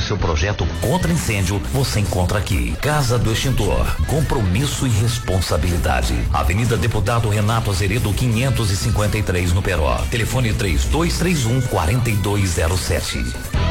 seu projeto contra incêndio, você encontra aqui. Casa do Extintor, compromisso e responsabilidade. Avenida Deputado Renato Azeredo 553 no Peró. Telefone 3231-4207.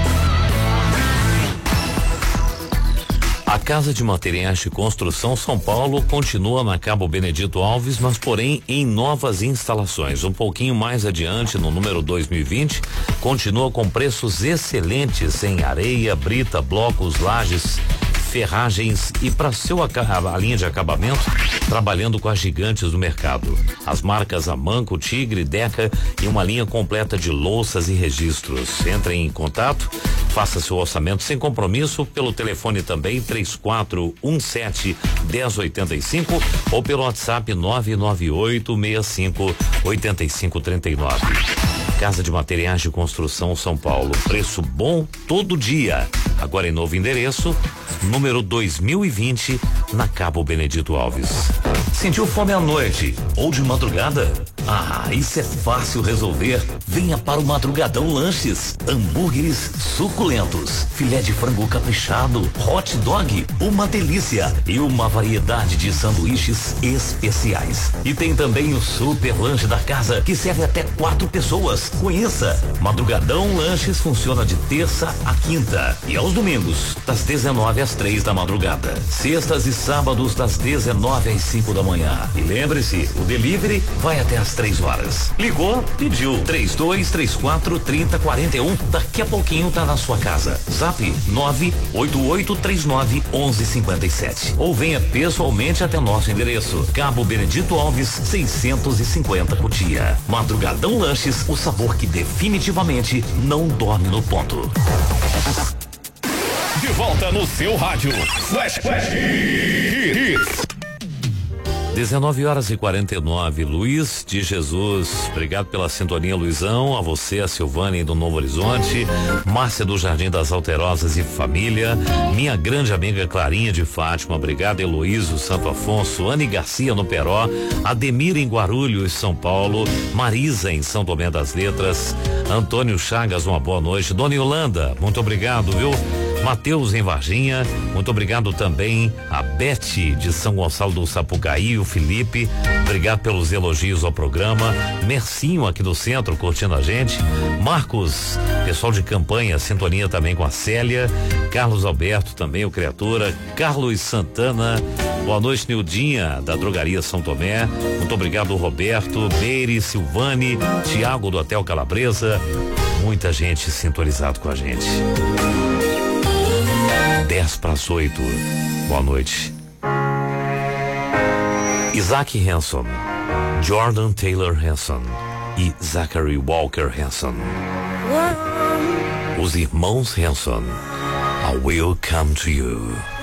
A Casa de Materiais de Construção São Paulo continua na Cabo Benedito Alves, mas porém em novas instalações. Um pouquinho mais adiante, no número 2020, continua com preços excelentes em areia, brita, blocos, lajes, ferragens e para a linha de acabamento, trabalhando com as gigantes do mercado. As marcas Amanco, Tigre, Deca e uma linha completa de louças e registros. Entre em contato, faça seu orçamento sem compromisso pelo telefone também 3417-1085 ou pelo WhatsApp 99865-8539. Casa de Materiais de Construção São Paulo, preço bom todo dia. Agora em novo endereço, número 2020, na Cabo Benedito Alves. Sentiu fome à noite ou de madrugada? Ah, isso é fácil resolver. Venha para o Madrugadão Lanches. Hambúrgueres suculentos, filé de frango caprichado, hot dog, uma delícia e uma variedade de sanduíches especiais. E tem também o super lanche da casa que serve até 4 pessoas. Conheça. Madrugadão Lanches funciona de terça a quinta e aos domingos, das 19 às 3 da madrugada. Sextas e sábados, das 19 às 5 da manhã. E lembre-se, o delivery vai até às 3 horas. Ligou, pediu 3234-3041. Daqui a pouquinho tá na sua casa. Zap 98839-1157. Ou venha pessoalmente até nosso endereço. Cabo Benedito Alves, 650 Cotia. Madrugadão Lanches, o sabor que definitivamente não dorme no ponto. De volta no seu rádio. Flash Hits. 19h49, Luiz de Jesus, obrigado pela sintonia, Luizão, a você, a Silvânia do Novo Horizonte, Márcia do Jardim das Alterosas e família, minha grande amiga Clarinha de Fátima, obrigado, Heloísio Santo Afonso, Anne Garcia no Peró, Ademir em Guarulhos, São Paulo, Marisa em São Tomé das Letras, Antônio Chagas, uma boa noite, Dona Yolanda, muito obrigado, viu? Mateus em Varginha, muito obrigado também a Beth de São Gonçalo do Sapucaí, o Felipe, obrigado pelos elogios ao programa, Mercinho aqui do centro curtindo a gente, Marcos, pessoal de campanha, sintonia também com a Célia, Carlos Alberto também, o Criatura, Carlos Santana, boa noite, Nildinha da Drogaria São Tomé, muito obrigado Roberto, Meire, Silvane, Tiago do Hotel Calabresa, muita gente sintonizado com a gente. 7:50. Boa noite. Isaac Hanson, Jordan Taylor Hanson e Zachary Walker Hanson. Os irmãos Hanson. I will come to you.